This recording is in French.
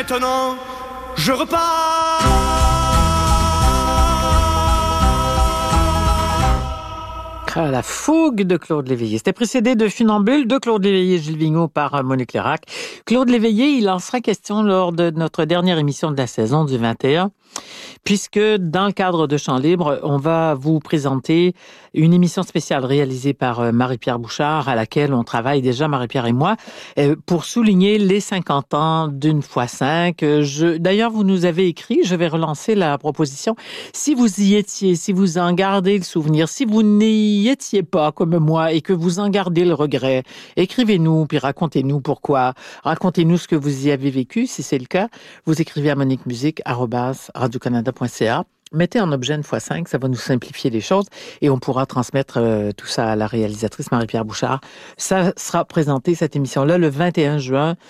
maintenant, je repars. La fougue de Claude Léveillé. C'était précédé de Funambule de Claude Léveillé et Gilles Vigneault par Monique Lérac. Claude Léveillé, il en sera question lors de notre dernière émission de la saison du 21, puisque dans le cadre de Chant Libre, on va vous présenter une émission spéciale réalisée par Marie-Pierre Bouchard, à laquelle on travaille déjà, Marie-Pierre et moi, pour souligner les 50 ans d'une fois 5. D'ailleurs, vous nous avez écrit, je vais relancer la proposition. Si vous y étiez, si vous en gardez le souvenir, si vous n'y étiez pas comme moi et que vous en gardez le regret, écrivez-nous puis racontez-nous pourquoi. Racontez-nous ce que vous y avez vécu, si c'est le cas. Vous écrivez à moniquemusique@radiocanada.ca. Mettez en objet une fois 5, ça va nous simplifier les choses et on pourra transmettre tout ça à la réalisatrice Marie-Pierre Bouchard. Ça sera présenté, cette émission-là, le 21 juin